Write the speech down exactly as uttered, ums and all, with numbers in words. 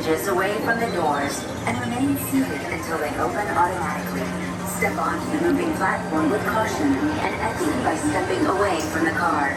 inches away from the doors and remain seated until they open automatically. Step onto the moving platform with caution and exit by stepping away from the car.